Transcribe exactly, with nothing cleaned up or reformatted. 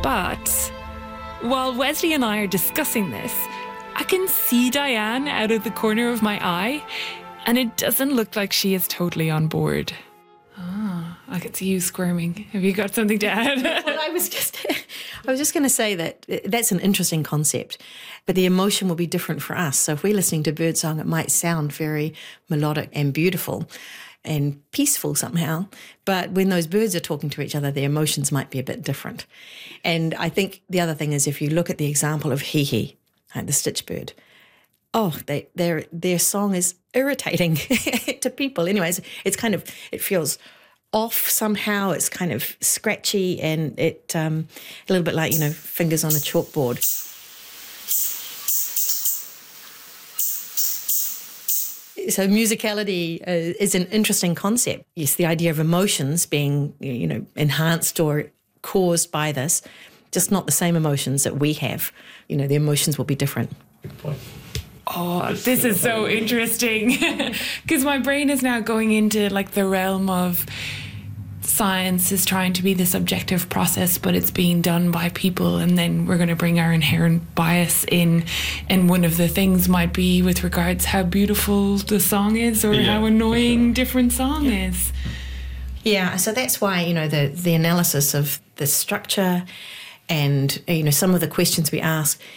But while Wesley and I are discussing this, I can see Diane out of the corner of my eye, and it doesn't look like she is totally on board. Ah, I can see you squirming. Have you got something to add? Well, I was just, I was just going to say that that's an interesting concept, but the emotion will be different for us. So if we're listening to birdsong, it might sound very melodic and beautiful and peaceful somehow, but when those birds are talking to each other, the emotions might be a bit different. And I think the other thing is, if you look at the example of Hihi, like the stitch bird, oh, they, their their song is irritating to people. Anyways, it's kind of, it feels off somehow. It's kind of scratchy, and it um, a little bit like, you know, fingers on a chalkboard. So musicality uh, is an interesting concept. Yes, the idea of emotions being, you know, enhanced or caused by this, just not the same emotions that we have. You know, the emotions will be different. Good point. Oh, this is so interesting, because my brain is now going into like the realm of science is trying to be this objective process, but it's being done by people, and then we're going to bring our inherent bias in, and one of the things might be with regards how beautiful the song is, or yeah, how annoying sure. different song yeah. is. Yeah, so that's why, you know, the the analysis of the structure and, you know, some of the questions we ask